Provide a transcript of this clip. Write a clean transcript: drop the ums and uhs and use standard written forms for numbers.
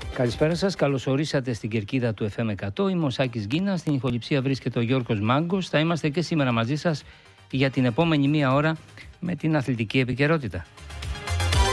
Καλησπέρα σας, καλώς ορίσατε στην κερκίδα του FM 100. Είμαι ο Σάκης Γκίνας, στην ηχοληψία βρίσκεται ο Γιώργος Μάγκος. Θα είμαστε και σήμερα μαζί σας για την επόμενη μία ώρα με την αθλητική επικαιρότητα.